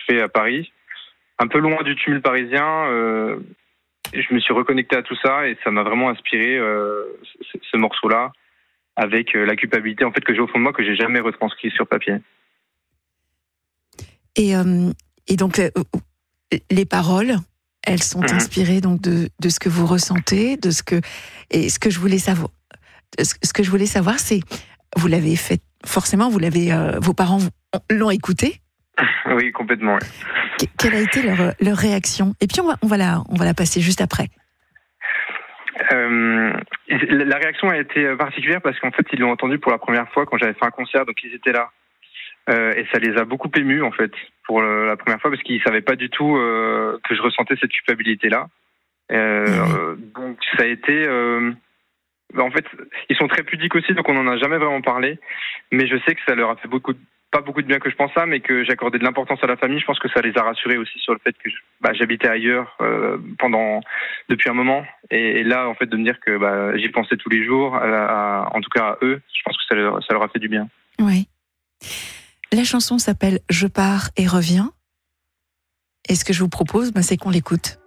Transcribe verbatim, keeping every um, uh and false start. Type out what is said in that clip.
fais à Paris, un peu loin du tumulte parisien. Euh, je me suis reconnecté à tout ça et ça m'a vraiment inspiré euh, ce, ce morceau-là, avec euh, la culpabilité en fait que j'ai au fond de moi, que j'ai jamais retranscrit sur papier. Et, euh, et donc euh, les paroles, elles sont mmh. inspirées donc de, de ce que vous ressentez, de ce que et ce que je voulais savoir. Ce que je voulais savoir, c'est vous l'avez fait forcément, vous l'avez, euh, vos parents l'ont écouté. Oui, complètement. Oui. Quelle a été leur, leur réaction? Et puis on va, on va la, on va la passer juste après. Euh, la réaction a été particulière parce qu'en fait ils l'ont entendu pour la première fois quand j'avais fait un concert, donc ils étaient là. Euh, et ça les a beaucoup émus en fait pour le, la première fois parce qu'ils savaient pas du tout euh, que je ressentais cette culpabilité là. Euh, mmh. Donc ça a été euh, en fait ils sont très pudiques aussi, donc on en a jamais vraiment parlé, mais je sais que ça leur a fait beaucoup de, pas beaucoup de bien que je pense ça, mais que j'accordais de l'importance à la famille. Je pense que ça les a rassurés aussi sur le fait que je, bah, j'habitais ailleurs euh, pendant depuis un moment, et, et là en fait de me dire que bah, j'y pensais tous les jours, à, à, en tout cas à eux, je pense que ça leur, ça leur a fait du bien. Oui. La chanson s'appelle « Je pars et reviens ». Et ce que je vous propose, ben, c'est qu'on l'écoute.